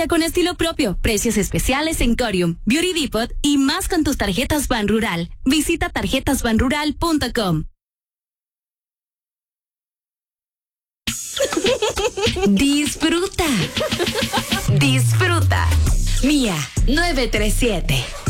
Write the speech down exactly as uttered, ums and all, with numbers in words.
Vista con estilo propio, precios especiales en Corium, Beauty Depot y más con tus tarjetas Ban Rural. Visita tarjetas ban rural punto com. Disfruta. Disfruta. Mía novecientos treinta y siete.